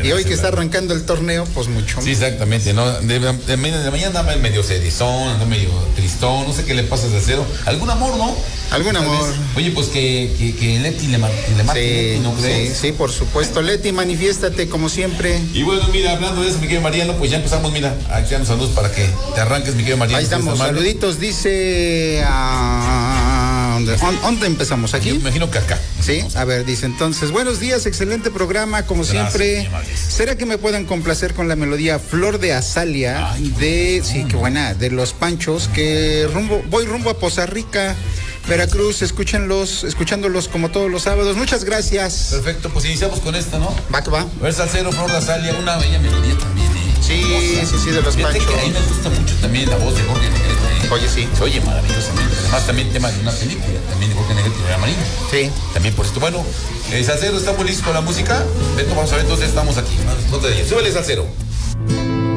Y hoy que está arrancando el torneo, pues mucho más. Sí, exactamente, ¿no? De mañana anda medio sedizón, anda medio tristón, no sé qué le pasa a Salcedo. ¿Algún amor, no? Algún amor. Oye, pues que Leti le mate, Sí, ¿no crees? sí, por supuesto. Leti, manifiéstate como siempre. Y bueno, mira, hablando de eso, mi querido Mariano, pues ya empezamos, mira, aquí damos saludos para que te arranques, mi querido Mariano. Ahí estamos, saluditos, dice... ¿Dónde empezamos? ¿Aquí? Yo me imagino que acá. Sí, a ver, dice entonces, buenos días, excelente programa, como siempre. ¿Será que me puedan complacer con la melodía Flor de Azalia sí, qué buena, de Los Panchos, que voy rumbo a Poza Rica, Veracruz, escuchándolos como todos los sábados? Muchas gracias. Perfecto, pues iniciamos con esta, ¿no? Va que va. A ver, Salcedo, Flor de Azalia, una bella melodía también, Sí, de Los Fíjate Panchos. Que a mí me gusta mucho también la voz de Jorge Negrete. Oye, sí. Se oye maravillosamente. Además, también tema de una película, también de Jorge Negrete y María Marina. Sí. También por esto. Bueno, Salcedo, ¿estamos listos con la música? Beto, vamos a ver, entonces estamos aquí. No te digas. Súbele, Salcedo.